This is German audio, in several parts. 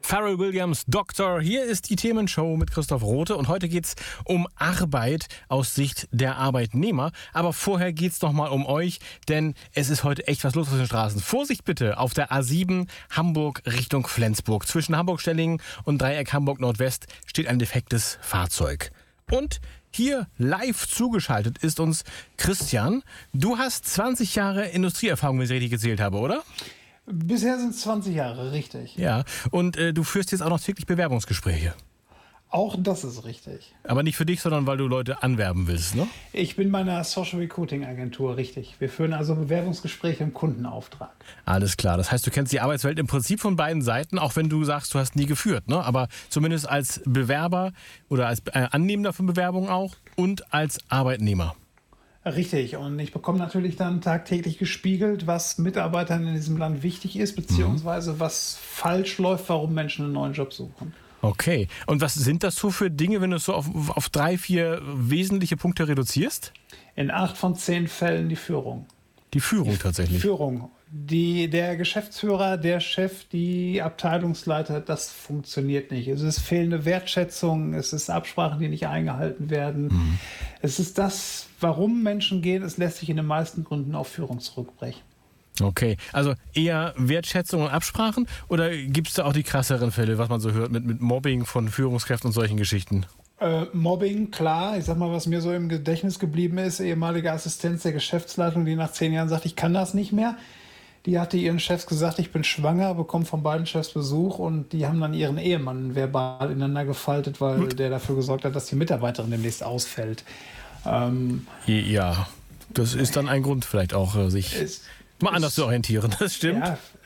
Pharrell Williams, Doktor. Hier ist die Themenshow mit Christoph Rothe und heute geht's um Arbeit aus Sicht der Arbeitnehmer. Aber vorher geht's noch mal um euch, denn es ist heute echt was los auf den Straßen. Vorsicht bitte auf der A7 Hamburg Richtung Flensburg. Zwischen Hamburg-Stellingen und Dreieck Hamburg-Nordwest steht ein defektes Fahrzeug. Und hier live zugeschaltet ist uns Christian. Du hast 20 Jahre Industrieerfahrung, wenn ich richtig gezählt habe, oder? Bisher sind es 20 Jahre, richtig. Ja, und du führst jetzt auch noch täglich Bewerbungsgespräche. Auch das ist richtig. Aber nicht für dich, sondern weil du Leute anwerben willst, ne? Ich bin bei einer Social Recruiting Agentur, richtig. Wir führen also Bewerbungsgespräche im Kundenauftrag. Alles klar. Das heißt, du kennst die Arbeitswelt im Prinzip von beiden Seiten, auch wenn du sagst, du hast nie geführt, ne? Aber zumindest als Bewerber oder als Annehmender von Bewerbungen auch und als Arbeitnehmer. Richtig. Und ich bekomme natürlich dann tagtäglich gespiegelt, was Mitarbeitern in diesem Land wichtig ist, beziehungsweise was falsch läuft, warum Menschen einen neuen Job suchen. Okay. Und was sind das so für Dinge, wenn du es so auf 3, 4 wesentliche Punkte reduzierst? In 8 von 10 Fällen die Führung. Die Führung tatsächlich? Führung. Der Geschäftsführer, der Chef, die Abteilungsleiter, das funktioniert nicht. Es ist fehlende Wertschätzung, es ist Absprachen, die nicht eingehalten werden. Es ist das, warum Menschen gehen, es lässt sich in den meisten Gründen auf Führung zurückbrechen. Okay, also eher Wertschätzung und Absprachen oder gibt es da auch die krasseren Fälle, was man so hört mit Mobbing von Führungskräften und solchen Geschichten? Mobbing, klar. Ich sag mal, was mir so im Gedächtnis geblieben ist, ehemalige Assistenz der Geschäftsleitung, die nach 10 Jahren sagt, ich kann das nicht mehr. Die hatte ihren Chefs gesagt, ich bin schwanger, bekomme von beiden Chefs Besuch und die haben dann ihren Ehemann verbal ineinander gefaltet, weil der dafür gesorgt hat, dass die Mitarbeiterin demnächst ausfällt. Ja, das ist dann ein Grund vielleicht auch, sich mal anders zu orientieren, das stimmt.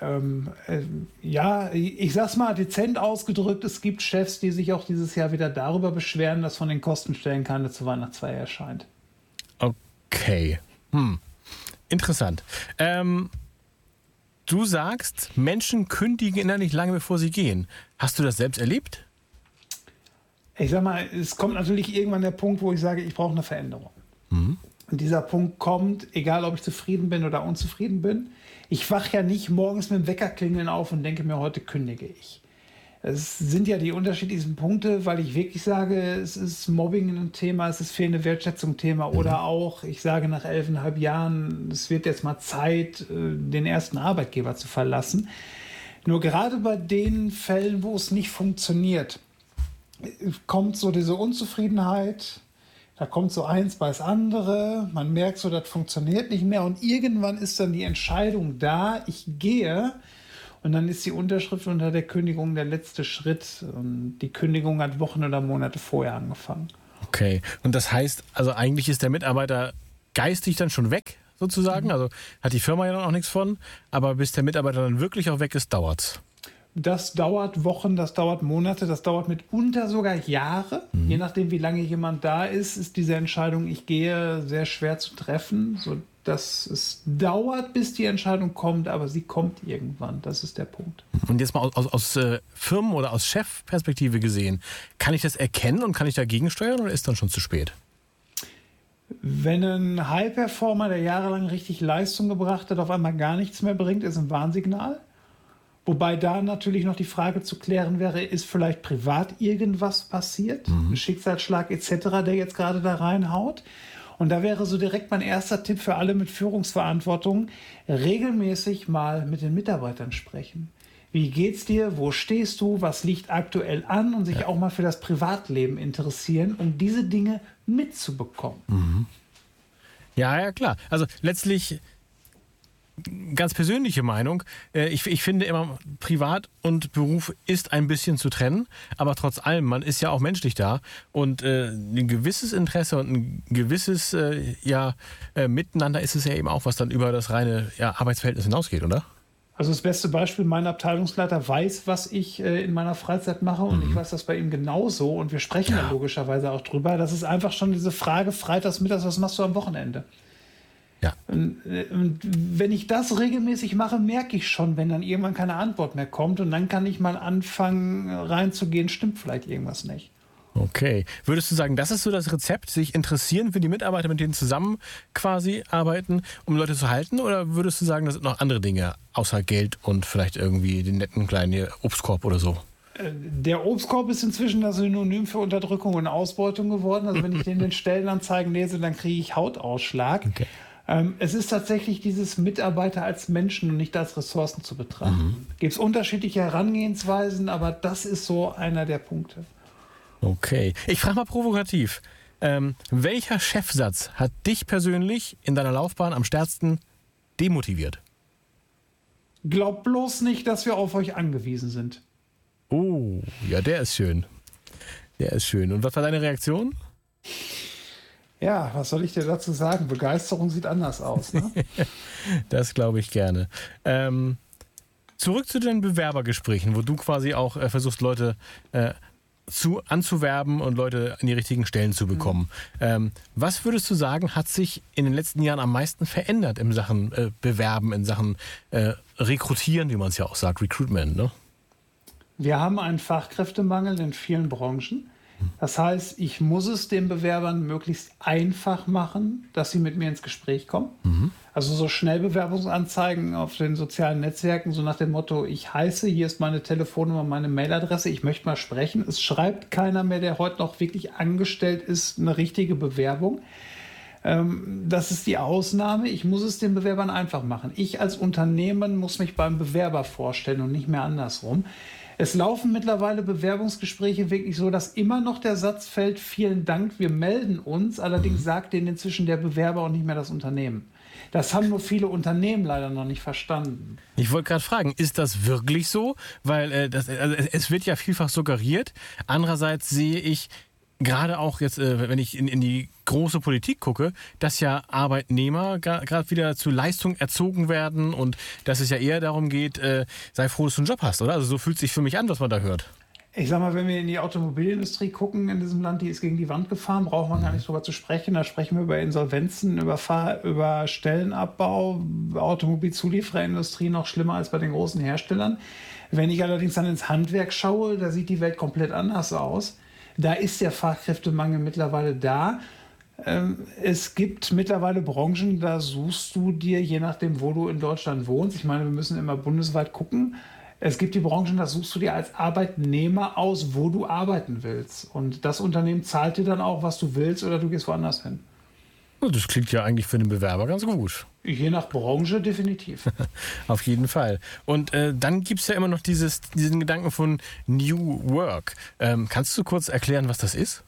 Ja, ich sag's mal dezent ausgedrückt, es gibt Chefs, die sich auch dieses Jahr wieder darüber beschweren, dass von den Kostenstellen keine zur Weihnachtsfeier erscheint. Okay, interessant. Du sagst, Menschen kündigen innerlich lange, bevor sie gehen. Hast du das selbst erlebt? Ich sag mal, es kommt natürlich irgendwann der Punkt, wo ich sage, ich brauche eine Veränderung. Und dieser Punkt kommt, egal ob ich zufrieden bin oder unzufrieden bin. Ich wache ja nicht morgens mit dem Weckerklingeln auf und denke mir, heute kündige ich. Es sind ja die unterschiedlichsten Punkte, weil ich wirklich sage, es ist Mobbing ein Thema, es ist fehlende Wertschätzung ein Thema oder auch, ich sage nach 11,5 Jahren, es wird jetzt mal Zeit, den ersten Arbeitgeber zu verlassen. Nur gerade bei den Fällen, wo es nicht funktioniert, kommt so diese Unzufriedenheit, da kommt so eins bei das andere, man merkt so, das funktioniert nicht mehr und irgendwann ist dann die Entscheidung da, ich gehe. Und dann ist die Unterschrift unter der Kündigung der letzte Schritt. Und die Kündigung hat Wochen oder Monate vorher angefangen. Okay, und das heißt, also eigentlich ist der Mitarbeiter geistig dann schon weg, sozusagen. Also hat die Firma ja noch nichts von. Aber bis der Mitarbeiter dann wirklich auch weg ist, dauert's. Das dauert Wochen, das dauert Monate, das dauert mitunter sogar Jahre. Je nachdem, wie lange jemand da ist, ist diese Entscheidung, ich gehe, sehr schwer zu treffen. So dass es dauert, bis die Entscheidung kommt, aber sie kommt irgendwann. Das ist der Punkt. Und jetzt mal aus Firmen- oder aus Chefperspektive gesehen, kann ich das erkennen und kann ich dagegen steuern oder ist dann schon zu spät? Wenn ein High-Performer, der jahrelang richtig Leistung gebracht hat, auf einmal gar nichts mehr bringt, ist ein Warnsignal. Wobei da natürlich noch die Frage zu klären wäre, ist vielleicht privat irgendwas passiert? Ein Schicksalsschlag etc., der jetzt gerade da reinhaut? Und da wäre so direkt mein erster Tipp für alle mit Führungsverantwortung, regelmäßig mal mit den Mitarbeitern sprechen. Wie geht's dir? Wo stehst du? Was liegt aktuell an? Und sich auch mal für das Privatleben interessieren, um diese Dinge mitzubekommen. Ja, klar. Also letztlich ganz persönliche Meinung. Ich finde immer, Privat und Beruf ist ein bisschen zu trennen, aber trotz allem, man ist ja auch menschlich da und ein gewisses Interesse und ein gewisses Miteinander ist es ja eben auch, was dann über das reine Arbeitsverhältnis hinausgeht, oder? Also das beste Beispiel, mein Abteilungsleiter weiß, was ich in meiner Freizeit mache und ich weiß das bei ihm genauso und wir sprechen da logischerweise auch drüber. Das ist einfach schon diese Frage, freitags, mittags, was machst du am Wochenende? Ja. Und wenn ich das regelmäßig mache, merke ich schon, wenn dann irgendwann keine Antwort mehr kommt und dann kann ich mal anfangen reinzugehen, stimmt vielleicht irgendwas nicht. Okay. Würdest du sagen, das ist so das Rezept, sich interessieren für die Mitarbeiter, mit denen zusammen quasi arbeiten, um Leute zu halten? Oder würdest du sagen, das sind noch andere Dinge, außer Geld und vielleicht irgendwie den netten kleinen Obstkorb oder so? Der Obstkorb ist inzwischen das Synonym für Unterdrückung und Ausbeutung geworden. Also wenn ich den Stellenanzeigen lese, dann kriege ich Hautausschlag. Okay. Es ist tatsächlich dieses Mitarbeiter als Menschen und nicht als Ressourcen zu betrachten. Gibt es unterschiedliche Herangehensweisen, aber das ist so einer der Punkte. Okay. Ich frage mal provokativ. Welcher Chefsatz hat dich persönlich in deiner Laufbahn am stärksten demotiviert? Glaub bloß nicht, dass wir auf euch angewiesen sind. Oh, ja, der ist schön. Der ist schön. Und was war deine Reaktion? Ja, was soll ich dir dazu sagen? Begeisterung sieht anders aus, ne? Das glaube ich gerne. Zurück zu den Bewerbergesprächen, wo du quasi auch versuchst, Leute anzuwerben und Leute an die richtigen Stellen zu bekommen. Was würdest du sagen, hat sich in den letzten Jahren am meisten verändert in Sachen Bewerben, in Sachen Rekrutieren, wie man es ja auch sagt, Recruitment, ne? Wir haben einen Fachkräftemangel in vielen Branchen. Das heißt, ich muss es den Bewerbern möglichst einfach machen, dass sie mit mir ins Gespräch kommen. Also so Schnellbewerbungsanzeigen auf den sozialen Netzwerken, so nach dem Motto, ich heiße, hier ist meine Telefonnummer, meine Mailadresse, ich möchte mal sprechen. Es schreibt keiner mehr, der heute noch wirklich angestellt ist, eine richtige Bewerbung. Das ist die Ausnahme. Ich muss es den Bewerbern einfach machen. Ich als Unternehmen muss mich beim Bewerber vorstellen und nicht mehr andersrum. Es laufen mittlerweile Bewerbungsgespräche wirklich so, dass immer noch der Satz fällt, vielen Dank, wir melden uns. Allerdings sagt denen inzwischen der Bewerber und nicht mehr das Unternehmen. Das haben nur viele Unternehmen leider noch nicht verstanden. Ich wollte gerade fragen, ist das wirklich so? Weil es wird ja vielfach suggeriert. Andererseits sehe ich gerade auch jetzt, wenn ich in die große Politik gucke, dass ja Arbeitnehmer gerade wieder zu Leistung erzogen werden und dass es ja eher darum geht, sei froh, dass du einen Job hast, oder? Also so fühlt es sich für mich an, was man da hört. Ich sag mal, wenn wir in die Automobilindustrie gucken in diesem Land, die ist gegen die Wand gefahren, braucht man gar nicht drüber zu sprechen. Da sprechen wir über Insolvenzen, über Stellenabbau, Automobilzuliefererindustrie noch schlimmer als bei den großen Herstellern. Wenn ich allerdings dann ins Handwerk schaue, da sieht die Welt komplett anders aus. Da ist der Fachkräftemangel mittlerweile da. Es gibt mittlerweile Branchen, da suchst du dir, je nachdem, wo du in Deutschland wohnst, ich meine, wir müssen immer bundesweit gucken, es gibt die Branchen, da suchst du dir als Arbeitnehmer aus, wo du arbeiten willst. Und das Unternehmen zahlt dir dann auch, was du willst, oder du gehst woanders hin. Das klingt ja eigentlich für den Bewerber ganz gut. Je nach Branche definitiv. Auf jeden Fall. Und dann gibt es ja immer noch diesen Gedanken von New Work. Kannst du kurz erklären, was das ist?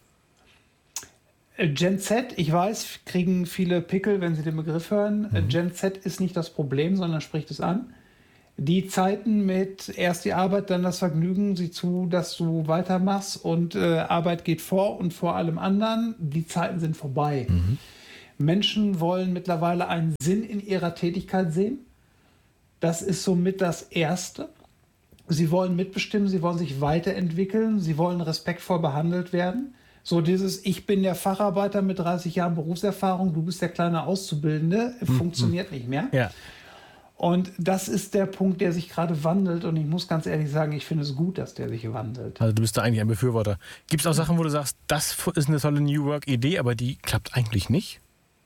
Gen Z, ich weiß, kriegen viele Pickel, wenn sie den Begriff hören. Gen Z ist nicht das Problem, sondern spricht es an. Die Zeiten mit erst die Arbeit, dann das Vergnügen, sieh zu, dass du weitermachst und Arbeit geht vor und vor allem anderen, die Zeiten sind vorbei. Menschen wollen mittlerweile einen Sinn in ihrer Tätigkeit sehen. Das ist somit das Erste. Sie wollen mitbestimmen, sie wollen sich weiterentwickeln, sie wollen respektvoll behandelt werden. So dieses, ich bin der Facharbeiter mit 30 Jahren Berufserfahrung, du bist der kleine Auszubildende, funktioniert nicht mehr. Ja. Und das ist der Punkt, der sich gerade wandelt. Und ich muss ganz ehrlich sagen, ich finde es gut, dass der sich wandelt. Also du bist da eigentlich ein Befürworter. Gibt es auch Sachen, wo du sagst, das ist eine tolle New Work-Idee, aber die klappt eigentlich nicht?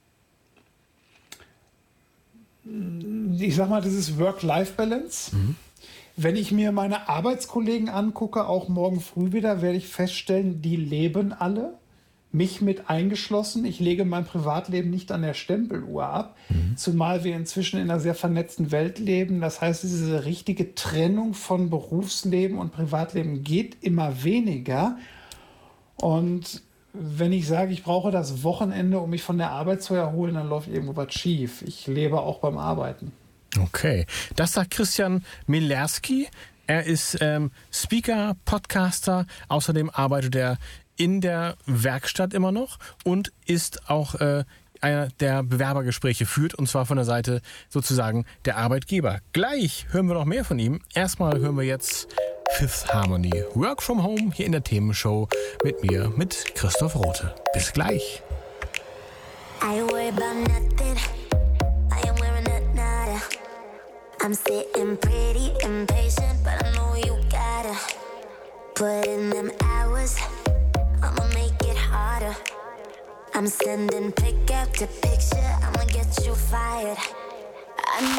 Ich sag mal, das ist Work-Life-Balance. Wenn ich mir meine Arbeitskollegen angucke, auch morgen früh wieder, werde ich feststellen, die leben alle, mich mit eingeschlossen. Ich lege mein Privatleben nicht an der Stempeluhr ab, zumal wir inzwischen in einer sehr vernetzten Welt leben. Das heißt, diese richtige Trennung von Berufsleben und Privatleben geht immer weniger. Und wenn ich sage, ich brauche das Wochenende, um mich von der Arbeit zu erholen, dann läuft irgendwo was schief. Ich lebe auch beim Arbeiten. Okay, das sagt Christian Mielerski. Er ist Speaker, Podcaster, außerdem arbeitet er in der Werkstatt immer noch und ist auch einer, der Bewerbergespräche führt, und zwar von der Seite sozusagen der Arbeitgeber. Gleich hören wir noch mehr von ihm. Erstmal hören wir jetzt Fifth Harmony, Work from Home, hier in der Themenshow mit mir, mit Christoph Rothe. Bis gleich. I worry about nothing. I am wearing a nada. I'm sitting pretty impatient, but I know you gotta put in them hours. I'ma make it harder. I'm sending pick after picture. I'ma get you fired. I